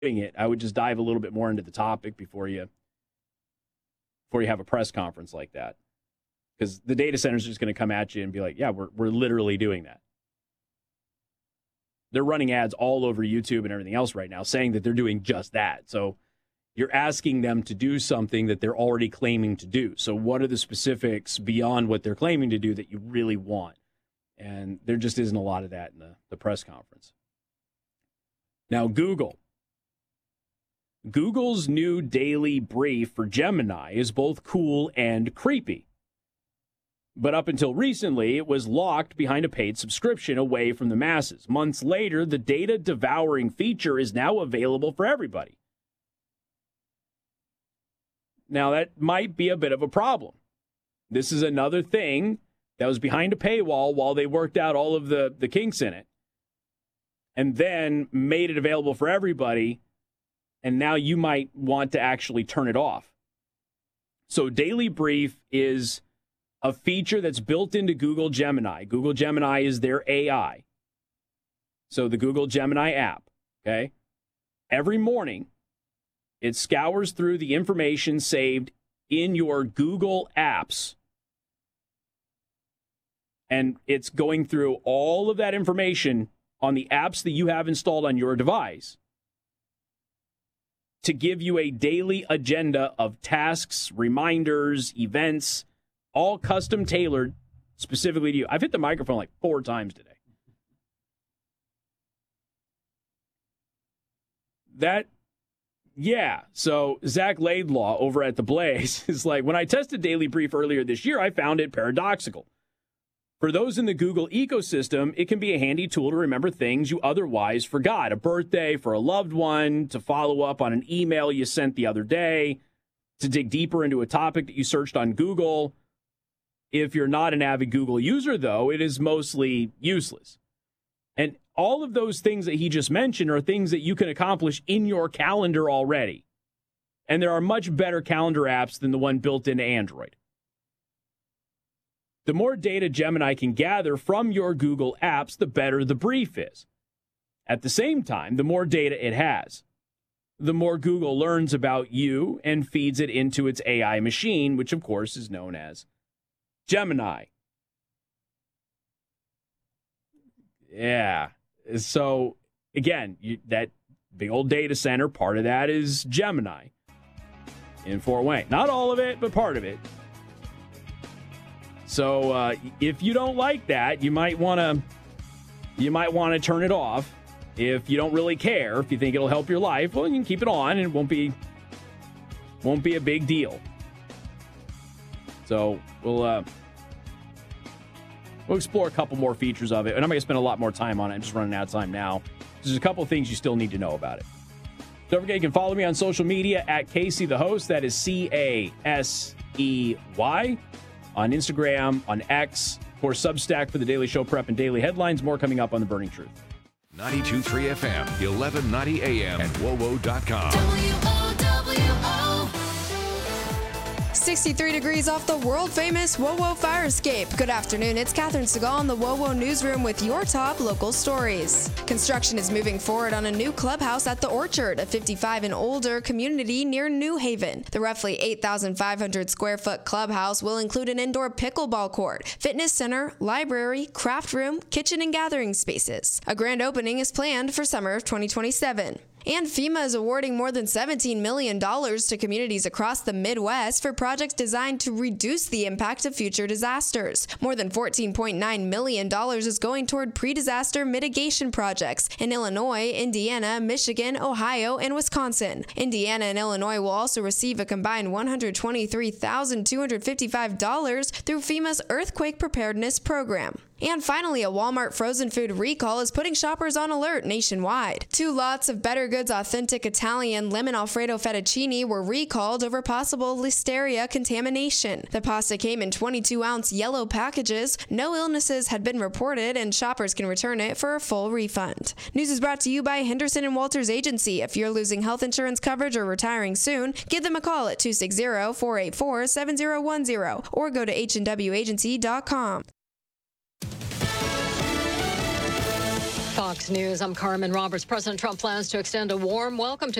doing it, I would just dive a little bit more into the topic before you have a press conference like that. Because the data centers are just going to come at you and be like, yeah, we're literally doing that. They're running ads all over YouTube and everything else right now saying that they're doing just that. So you're asking them to do something that they're already claiming to do. So what are the specifics beyond what they're claiming to do that you really want? And there just isn't a lot of that in the press conference. Now, Google's new daily brief for Gemini is both cool and creepy. But up until recently, it was locked behind a paid subscription away from the masses. Months later, the data-devouring feature is now available for everybody. Now, that might be a bit of a problem. This is another thing that was behind a paywall while they worked out all of the kinks in it, and then made it available for everybody, and now you might want to actually turn it off. So Daily Brief is a feature that's built into Google Gemini. Google Gemini is their AI. So the Google Gemini app, okay? Every morning, it scours through the information saved in your Google apps. And it's going through all of that information on the apps that you have installed on your device to give you a daily agenda of tasks, reminders, events, all custom tailored specifically to you. I've hit the microphone like 4 times today. So Zach Laidlaw over at The Blaze is like, when I tested Daily Brief earlier this year, I found it paradoxical. For those in the Google ecosystem, it can be a handy tool to remember things you otherwise forgot. A birthday for a loved one, to follow up on an email you sent the other day, to dig deeper into a topic that you searched on Google. If you're not an avid Google user, though, it is mostly useless. And all of those things that he just mentioned are things that you can accomplish in your calendar already. And there are much better calendar apps than the one built into Android. The more data Gemini can gather from your Google apps, the better the brief is. At the same time, the more data it has, the more Google learns about you and feeds it into its AI machine, which of course is known as Gemini. Yeah. So again, that big old data center, part of that is Gemini in Fort Wayne. Not all of it, but part of it. So if you don't like that, you might want to turn it off. If you don't really care, if you think it'll help your life, well, you can keep it on, and it won't be a big deal. So we'll explore a couple more features of it, and I'm going to spend a lot more time on it. I'm just running out of time now. There's a couple of things you still need to know about it. Don't forget, you can follow me on social media at Casey the Host. That is CASEY. On Instagram, on X, for Substack for the Daily Show Prep and Daily Headlines. More coming up on The Burning Truth. 92.3 FM, 1190 AM, and WOWO.com. WOWO. 63 degrees off the world-famous WOWO fire escape. Good afternoon, it's Catherine Segal in the WOWO Newsroom with your top local stories. Construction is moving forward on a new clubhouse at The Orchard, a 55 and older community near New Haven. The roughly 8,500 square foot clubhouse will include an indoor pickleball court, fitness center, library, craft room, kitchen, and gathering spaces. A grand opening is planned for summer of 2027. And FEMA is awarding more than $17 million to communities across the Midwest for projects designed to reduce the impact of future disasters. More than $14.9 million is going toward pre-disaster mitigation projects in Illinois, Indiana, Michigan, Ohio, and Wisconsin. Indiana and Illinois will also receive a combined $123,255 through FEMA's Earthquake Preparedness Program. And finally, a Walmart frozen food recall is putting shoppers on alert nationwide. 2 lots of Better Goods Authentic Italian Lemon Alfredo Fettuccine were recalled over possible Listeria contamination. The pasta came in 22-ounce yellow packages. No illnesses had been reported, and shoppers can return it for a full refund. News is brought to you by Henderson and Walters Agency. If you're losing health insurance coverage or retiring soon, give them a call at 260-484-7010 or go to hnwagency.com. Fox News, I'm Carmen Roberts. President Trump plans to extend a warm welcome to